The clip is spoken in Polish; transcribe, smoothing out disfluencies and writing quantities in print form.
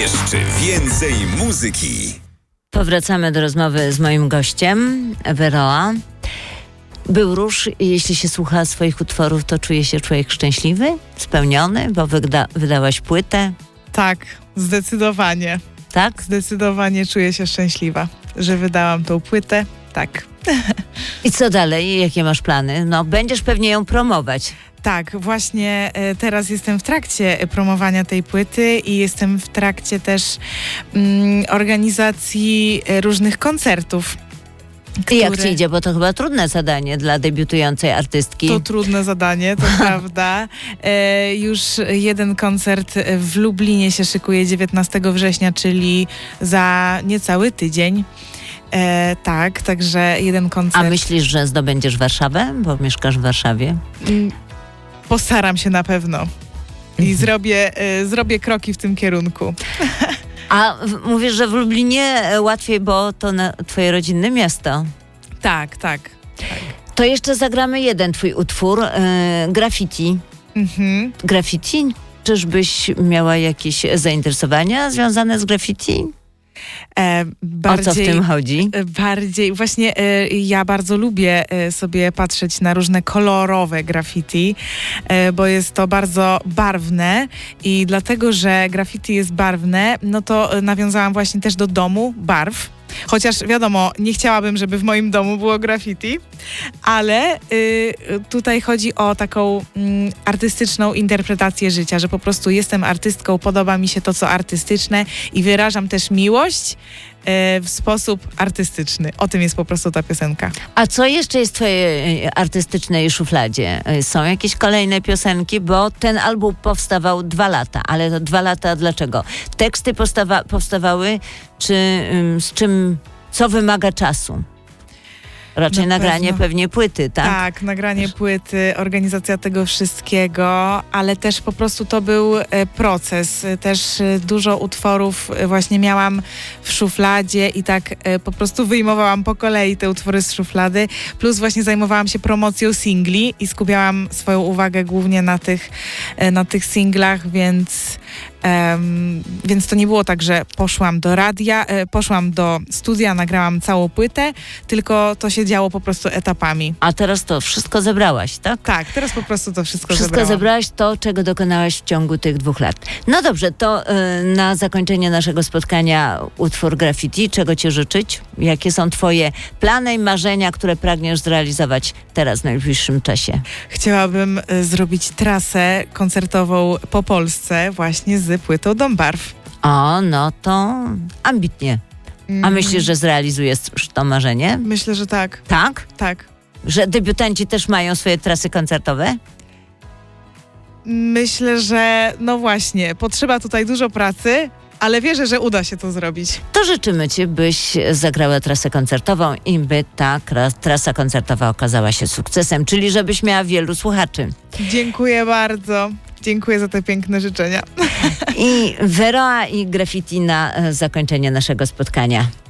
Jeszcze więcej muzyki. Powracamy do rozmowy z moim gościem, Weroa. Był róż i jeśli się słucha swoich utworów, to czuje się człowiek szczęśliwy, spełniony, bo wydałaś płytę. Tak, zdecydowanie. Tak? Zdecydowanie czuję się szczęśliwa, że wydałam tą płytę. Tak. I co dalej? Jakie masz plany? No, będziesz pewnie ją promować. Tak, właśnie teraz jestem w trakcie promowania tej płyty i jestem w trakcie też organizacji różnych koncertów. I jak ci idzie? Bo to chyba trudne zadanie dla debiutującej artystki. To trudne zadanie, to prawda. Już jeden koncert w Lublinie się szykuje 19 września, czyli za niecały tydzień. Tak, także jeden koncert. A myślisz, że zdobędziesz Warszawę? Bo mieszkasz w Warszawie. Postaram się na pewno. I zrobię kroki w tym kierunku. A mówisz, że w Lublinie łatwiej, bo to twoje rodzinne miasto. Tak, tak. To jeszcze zagramy jeden twój utwór, Graffiti. Graffiti? Czyżbyś miała jakieś zainteresowania związane z graffiti? O co w tym chodzi? Bardziej, właśnie ja bardzo lubię sobie patrzeć na różne kolorowe graffiti, bo jest to bardzo barwne i dlatego, że graffiti jest barwne, no to nawiązałam właśnie też do domu barw. Chociaż wiadomo, nie chciałabym, żeby w moim domu było graffiti, ale tutaj chodzi o taką artystyczną interpretację życia, że po prostu jestem artystką, podoba mi się to, co artystyczne i wyrażam też miłość w sposób artystyczny. O tym jest po prostu ta piosenka. A co jeszcze jest w twojej artystycznej szufladzie? Są jakieś kolejne piosenki? Bo ten album powstawał 2 lata, ale to 2 lata dlaczego? Teksty powstawały, czy z czym, co wymaga czasu? Raczej nagranie pewnie płyty, tak? Tak, nagranie płyty, organizacja tego wszystkiego, ale też po prostu to był proces. Też dużo utworów właśnie miałam w szufladzie i tak po prostu wyjmowałam po kolei te utwory z szuflady, plus właśnie zajmowałam się promocją singli i skupiałam swoją uwagę głównie na tych singlach, więc to nie było tak, że poszłam do radia, poszłam do studia, nagrałam całą płytę, tylko to się działo po prostu etapami. A teraz to wszystko zebrałaś, tak? Tak, teraz po prostu to wszystko zebrałaś to, czego dokonałaś w ciągu tych 2 lat. No dobrze, to na zakończenie naszego spotkania utwór Graffiti. Czego ci życzyć? Jakie są twoje plany i marzenia, które pragniesz zrealizować teraz w najbliższym czasie? Chciałabym zrobić trasę koncertową po Polsce właśnie z płytą Dom Barw. O, no to ambitnie. A myślisz, że zrealizujesz to marzenie? Myślę, że tak. Tak? Tak. Że debiutanci też mają swoje trasy koncertowe? Myślę, że no właśnie, potrzeba tutaj dużo pracy, ale wierzę, że uda się to zrobić. To życzymy ci, byś zagrała trasę koncertową i by ta trasa koncertowa okazała się sukcesem, czyli żebyś miała wielu słuchaczy. Dziękuję bardzo. Dziękuję za te piękne życzenia. I Weroa i Graffiti na zakończenie naszego spotkania.